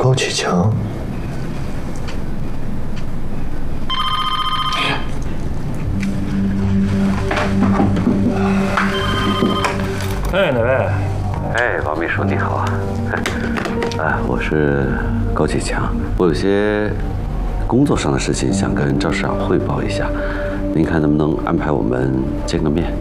高启强。 哎，哪位？ 哎，王秘书你好。我是高启强，我有些工作上的事情想跟赵市长汇报一下，您看能不能安排我们见个面？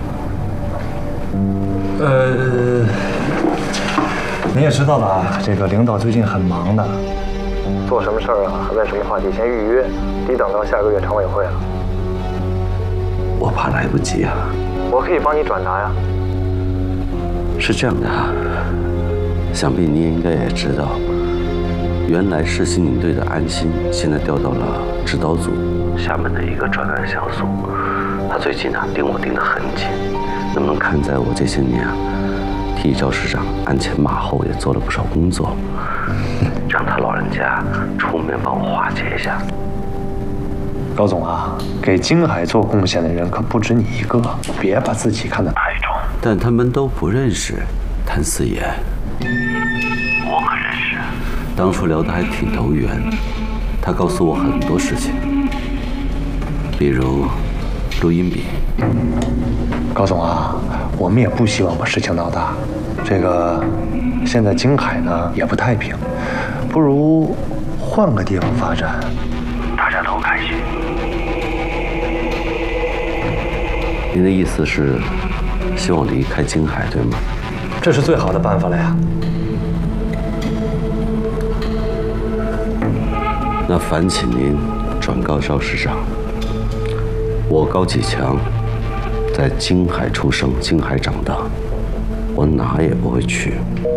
你也知道吧，这个领导最近很忙的，做什么事儿啊，问什么话题先预约，得等到下个月常委会了。 我怕来不及啊。 我可以帮你转达呀。 是这样的啊，想必你应该也知道，原来市刑警队的安心现在调到了指导组，厦门的一个专案小组。他最近盯我盯得很紧，能不能看在我这些年替赵市长鞍前马后也做了不少工作，让他老人家出面帮我化解一下。 高总啊，给京海做贡献的人可不止你一个，别把自己看得太重。 但他们都不认识谭思妍，我可认识。当初聊得还挺投缘，他告诉我很多事情，比如录音笔。 高总啊，我们也不希望把事情闹大。这个现在京海呢也不太平，不如换个地方发展，大家都开心。 您的意思是希望离开京海，对吗？ 这是最好的办法了呀。 那烦请您转告赵市长，我高启强在京海出生，京海长大，我哪也不会去。